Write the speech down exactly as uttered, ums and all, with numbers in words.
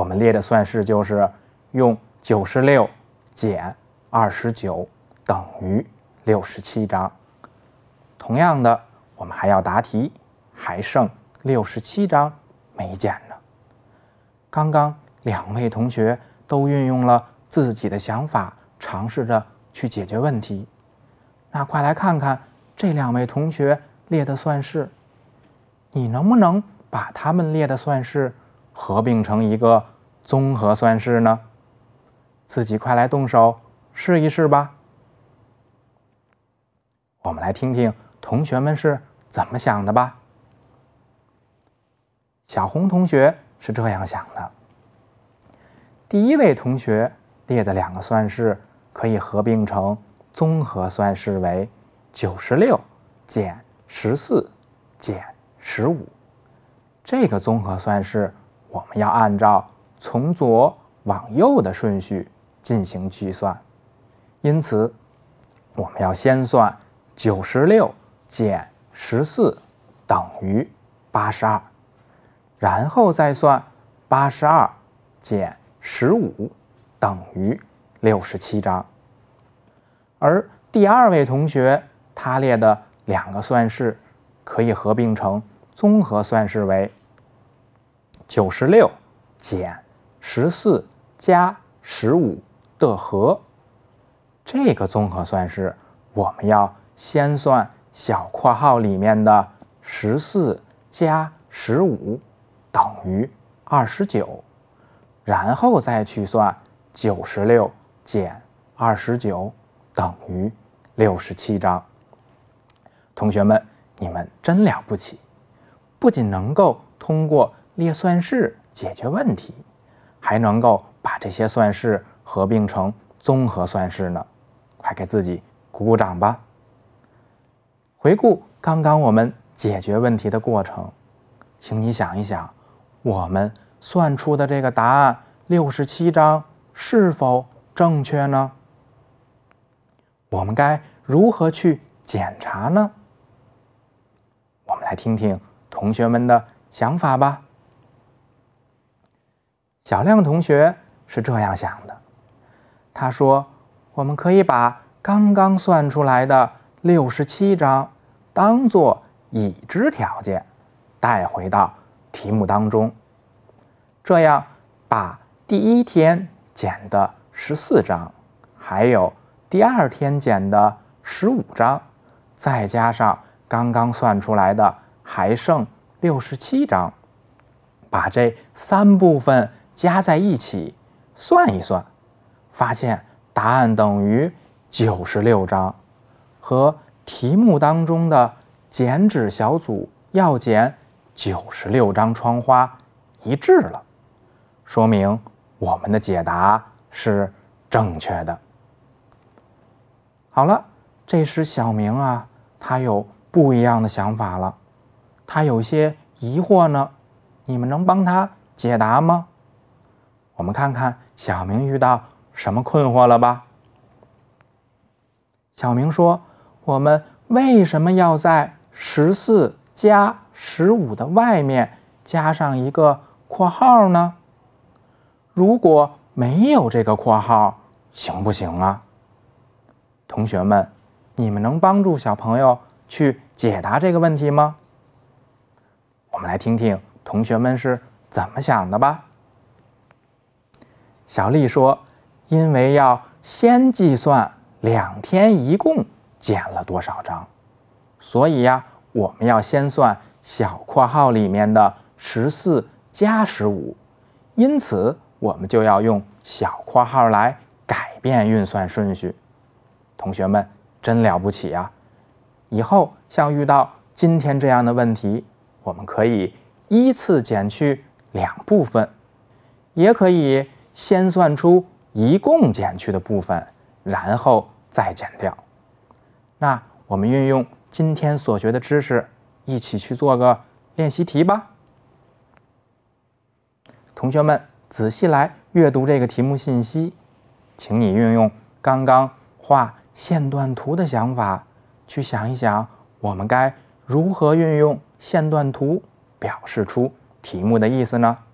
我们列的算式就是用九十六减二十九等于六十七张。同样的，我们还要答题，还剩六十七张没减呢。刚刚两位同学都运用了自己的想法，尝试着去解决问题。那快来看看这两位同学列的算式，你能不能把他们列的算式合并成一个综合算式呢？自己快来动手试一试吧。我们来听听同学们是怎么想的吧。小红同学是这样想的：第一位同学列的两个算式可以合并成综合算式为九十六减十四减十五。这个综合算式我们要按照从左往右的顺序进行计算，因此我们要先算九十六减十四等于八十二，然后再算八十二减十五等于六十七张。而第二位同学他列的两个算式可以合并成综合算式为九十六减十四加十五的和。这个综合算式我们要先算小括号里面的十四加十五等于二十九，然后再去算九十六减二十九等于六十七张。同学们，你们真了不起，不仅能够通过列算式解决问题，还能够把这些算式合并成综合算式呢。快给自己鼓鼓掌吧。回顾刚刚我们解决问题的过程，请你想一想，我们算出的这个答案六十七张是否正确呢？我们该如何去检查呢？我们来听听同学们的想法吧。小亮同学是这样想的，他说我们可以把刚刚算出来的六十七张当作已知条件带回到题目当中，这样把第一天减的十四张，还有第二天减的十五张，再加上刚刚算出来的还剩六十七张，把这三部分加在一起算一算，发现答案等于九十六张，和题目当中的剪纸小组要剪九十六张窗花一致了，说明我们的解答是正确的。好了，这时小明啊，他有不一样的想法了，他有些疑惑呢，你们能帮他解答吗？我们看看小明遇到什么困惑了吧。小明说，我们为什么要在十四加十五的外面加上一个括号呢？如果没有这个括号，行不行啊？同学们，你们能帮助小朋友去解答这个问题吗？我们来听听同学们是怎么想的吧。小丽说，因为要先计算两天一共剪了多少张，所以呀，我们要先算小括号里面的十四加十五，因此我们就要用小括号来改变运算顺序。同学们真了不起啊！以后像遇到今天这样的问题，我们可以依次减去两部分，也可以先算出一共减去的部分，然后再减掉。那我们运用今天所学的知识，一起去做个练习题吧。同学们仔细来阅读这个题目信息，请你运用刚刚画线段图的想法，去想一想我们该如何运用线段图表示出题目的意思呢？